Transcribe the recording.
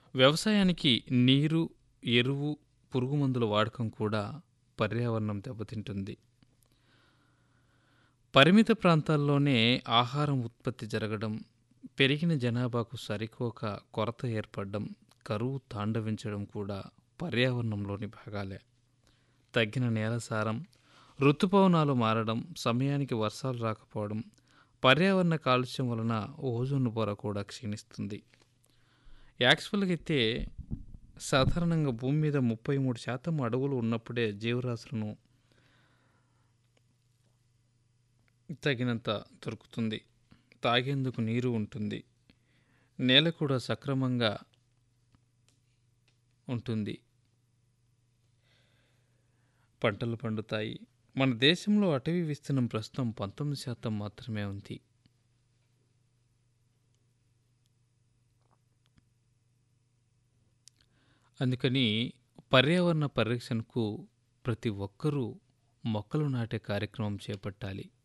వ్యవసాయానికి నీరు, ఎరువు, పురుగుమందుల వాడకం కూడా పర్యావరణం దెబ్బతింటుంది. పరిమిత ప్రాంతాల్లోనే ఆహారం ఉత్పత్తి జరగడం, పెరిగిన జనాభాకు సరిపోక కొరత ఏర్పడడం, కరువు తాండవించడం కూడా పర్యావరణంలోని భాగాలే. తగ్గిన నేల సారం, ఋతుపవనాలు మారడం, సమయానికి వర్షాలు రాకపోవడం, పర్యావరణ కాలుష్యం వలన ఓజోన్ పొర కూడా క్షీణిస్తుంది. యాక్చువల్గా అయితే సాధారణంగా భూమి మీద 33% అడవులు ఉన్నప్పుడే జీవరాశులను తగినంత దొరుకుతుంది, తాగేందుకు నీరు ఉంటుంది, నేల కూడా సక్రమంగా ఉంటుంది, పంటలు పండుతాయి. మన దేశంలో అటవీ విస్తీర్ణం ప్రస్తుతం 19% మాత్రమే ఉంది. అందుకని పర్యావరణ పరిరక్షణకు ప్రతి ఒక్కరూ మొక్కలు నాటే కార్యక్రమం చేపట్టాలి.